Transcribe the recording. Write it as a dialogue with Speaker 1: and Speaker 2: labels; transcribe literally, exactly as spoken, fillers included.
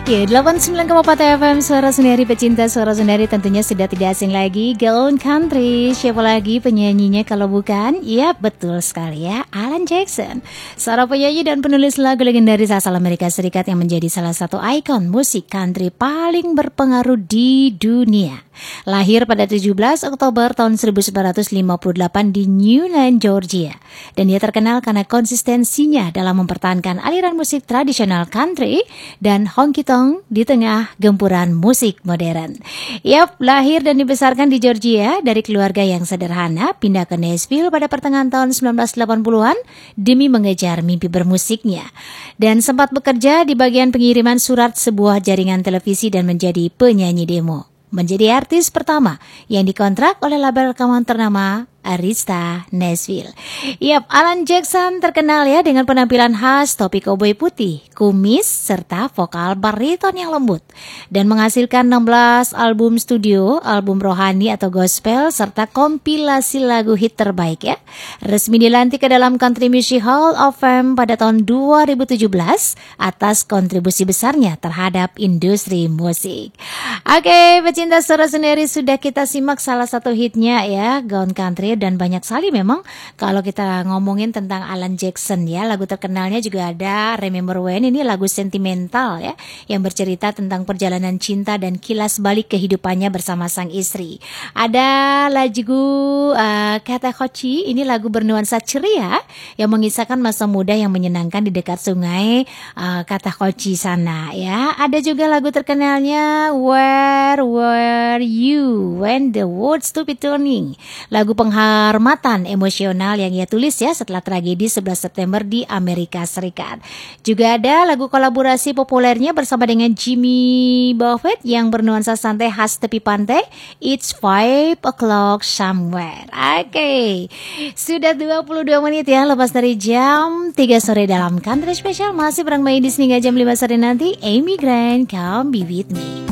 Speaker 1: Ya, delapan puluh sembilan koma empat F M Suara Sendiri, pecinta Suara Sendiri tentunya sudah tidak asing lagi. Golden Country, siapa lagi penyanyinya kalau bukan? Ya, betul sekali ya, Alan Jackson. Seorang penyanyi dan penulis lagu legendaris asal Amerika Serikat yang menjadi salah satu ikon musik country paling berpengaruh di dunia. Lahir pada tujuh belas Oktober tahun seribu sembilan ratus lima puluh delapan di Newland, Georgia. Dan dia terkenal karena konsistensinya dalam mempertahankan aliran musik tradisional country dan honky tonk di tengah gempuran musik modern. Yap, lahir dan dibesarkan di Georgia dari keluarga yang sederhana, pindah ke Nashville pada pertengahan tahun sembilan belas delapan puluhan demi mengejar mimpi bermusiknya. Dan sempat bekerja di bagian pengiriman surat sebuah jaringan televisi dan menjadi penyanyi demo. Menjadi artis pertama yang dikontrak oleh label rekaman ternama Arista Nashville. Yap, Alan Jackson terkenal ya dengan penampilan khas, topi koboi putih, kumis, serta vokal bariton yang lembut. Dan menghasilkan enam belas album studio, album rohani atau gospel, serta kompilasi lagu hit terbaik ya. Resmi dilantik ke dalam Country Music Hall of Fame pada tahun dua ribu tujuh belas atas kontribusi besarnya terhadap industri musik. Oke, pecinta Suara Sendiri, sudah kita simak salah satu hitnya ya, Golden Country. Dan banyak sekali memang kalau kita ngomongin tentang Alan Jackson ya, lagu terkenalnya juga ada Remember When. Ini lagu sentimental ya, yang bercerita tentang perjalanan cinta dan kilas balik kehidupannya bersama sang istri. Ada lagu uh, Katahochi, ini lagu bernuansa ceria yang mengisahkan masa muda yang menyenangkan di dekat sungai uh, Katahochi sana ya. Ada juga lagu terkenalnya Where Were You When the World Stopped Turning, lagu penghormatan emosional yang ia tulis ya setelah tragedi sebelas September di Amerika Serikat. Juga ada lagu kolaborasi populernya bersama dengan Jimmy Buffett yang bernuansa santai khas tepi pantai, It's Five O'Clock Somewhere. Oke, okay. Sudah dua puluh dua menit ya lepas dari jam tiga sore dalam Country Special. Masih bareng Main di sini hingga jam lima sore nanti. Amy Grant, Come Be With Me.